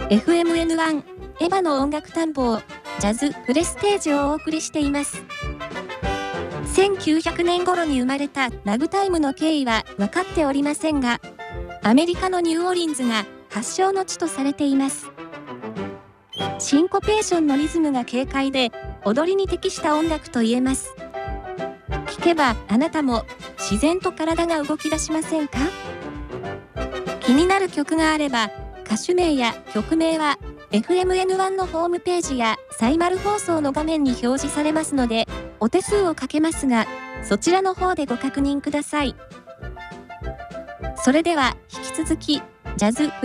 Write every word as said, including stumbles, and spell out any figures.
エフエムエヌワン エヴァの音楽探訪ジャズプレステージをお送りしています。せんきゅうひゃくねん頃に生まれたラグタイムの経緯は分かっておりませんが、アメリカのニューオーリンズが発祥の地とされています。シンコペーションのリズムが軽快で踊りに適した音楽と言えます。聴けばあなたも自然と体が動き出しませんか？気になる曲があれば歌手名や曲名は エフエムエヌワン のホームページやサイマル放送の画面に表示されますので、お手数をかけますが、そちらの方でご確認ください。それでは引き続きジャズ